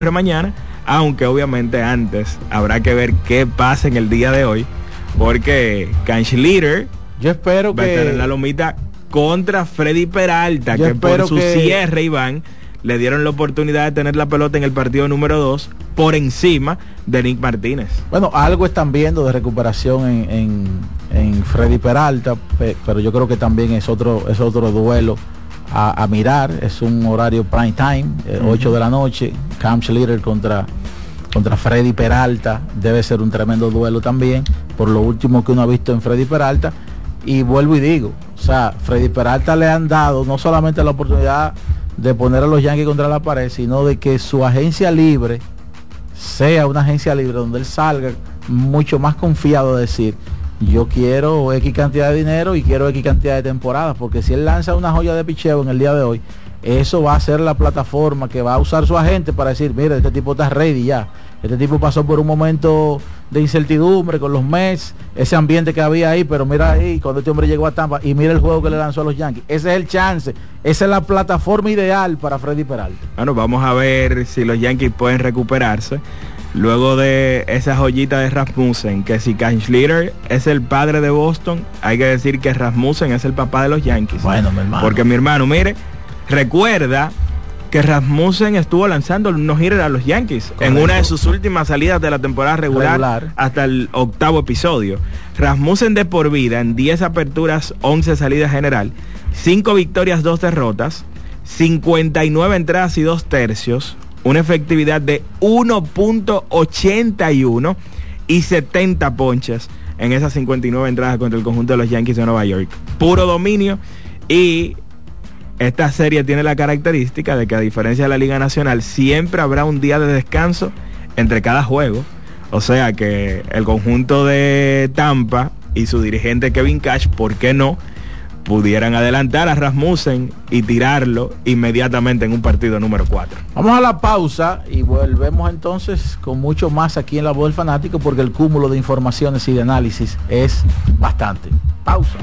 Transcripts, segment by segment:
mañana, aunque obviamente antes habrá que ver qué pasa en el día de hoy, porque Canchleader yo espero va a estar en la lomita contra Freddy Peralta, que por su cierre, Iván, le dieron la oportunidad de tener la pelota en el partido número 2 por encima de Nick Martínez. Bueno, algo están viendo de recuperación en Freddy Peralta, pero yo creo que también es otro duelo a mirar. Es un horario prime time, 8 de la noche, Canchleader contra Freddy Peralta. Debe ser un tremendo duelo también, por lo último que uno ha visto en Freddy Peralta. Y vuelvo y digo, o sea, Freddy Peralta le han dado no solamente la oportunidad de poner a los Yankees contra la pared, sino de que su agencia libre sea una agencia libre donde él salga mucho más confiado de decir, yo quiero X cantidad de dinero y quiero X cantidad de temporadas, porque si él lanza una joya de picheo en el día de hoy, eso va a ser la plataforma que va a usar su agente para decir, mira, este tipo está ready ya, este tipo pasó por un momento de incertidumbre con los Mets, ese ambiente que había ahí, pero mira ahí, cuando este hombre llegó a Tampa y mira el juego que le lanzó a los Yankees, ese es el chance, esa es la plataforma ideal para Freddy Peralta. Bueno, vamos a ver si los Yankees pueden recuperarse luego de esa joyita de Rasmussen, que si Canchleader es el padre de Boston, hay que decir que Rasmussen es el papá de los Yankees. Bueno, mi hermano. Porque mi hermano, mire, recuerda que Rasmussen estuvo lanzando unos hitters a los Yankees. Correcto. En una de sus últimas salidas de la temporada regular. Hasta el 8º episodio. Rasmussen de por vida en 10 aperturas, 11 salidas general, 5 victorias, 2 derrotas, 59 entradas y 2 tercios, una efectividad de 1.81 y 70 ponches en esas 59 entradas contra el conjunto de los Yankees de Nueva York. Puro dominio. Y esta serie tiene la característica de que, a diferencia de la Liga Nacional, siempre habrá un día de descanso entre cada juego. O sea que el conjunto de Tampa y su dirigente Kevin Cash, ¿por qué no?, pudieran adelantar a Rasmussen y tirarlo inmediatamente en un partido número 4. Vamos a la pausa y volvemos entonces con mucho más aquí en La Voz del Fanático, porque el cúmulo de informaciones y de análisis es bastante. Pausa.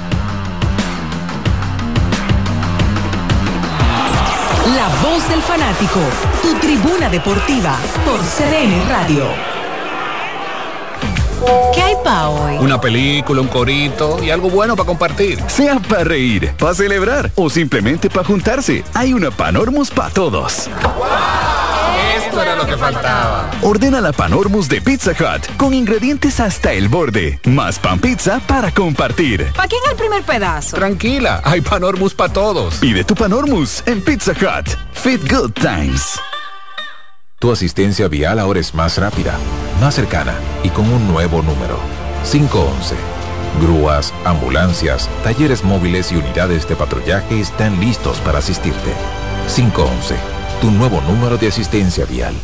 La Voz del Fanático, tu tribuna deportiva por CDN Radio. ¿Qué hay pa' hoy? Una película, un corito y algo bueno para compartir. Sea para reír, para celebrar o simplemente para juntarse, hay una Panormus para todos. ¡Wow! Esto era lo que faltaba. Ordena la Panormus de Pizza Hut con ingredientes hasta el borde, más pan pizza para compartir. ¿Para quién el primer pedazo? Tranquila, hay Panormus para todos. Pide tu Panormus en Pizza Hut. Fit Good Times. Tu asistencia vial ahora es más rápida, más cercana y con un nuevo número: 511. Grúas, ambulancias, talleres móviles y unidades de patrullaje están listos para asistirte. 511, tu nuevo número de asistencia vial.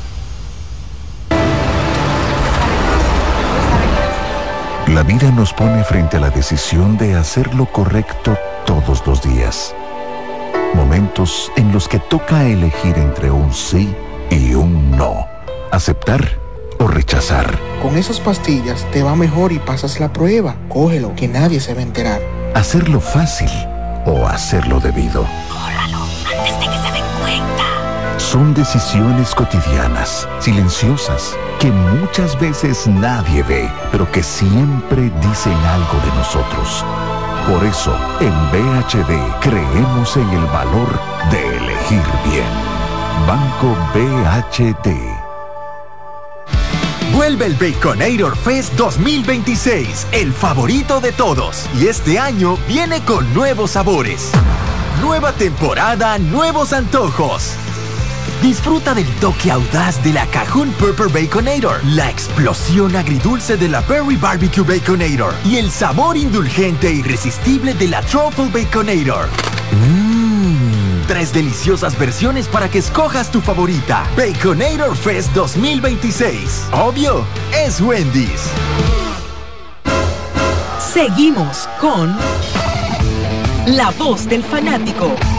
La vida nos pone frente a la decisión de hacer lo correcto todos los días. Momentos en los que toca elegir entre un sí y un no. Aceptar o rechazar. Con esas pastillas te va mejor y pasas la prueba. Cógelo, que nadie se va a enterar. Hacerlo fácil o hacerlo debido. Córralo antes de que se den cuenta. Son decisiones cotidianas, silenciosas, que muchas veces nadie ve, pero que siempre dicen algo de nosotros. Por eso, en BHD creemos en el valor de elegir bien. Banco BHD. Vuelve el Baconator Fest 2026, el favorito de todos. Y este año viene con nuevos sabores. Nueva temporada, nuevos antojos. Disfruta del toque audaz de la Cajun Pepper Baconator, la explosión agridulce de la Berry Barbecue Baconator y el sabor indulgente e irresistible de la Truffle Baconator. 3 deliciosas versiones para que escojas tu favorita. Baconator Fest 2026. Obvio, es Wendy's. Seguimos con La Voz del Fanático.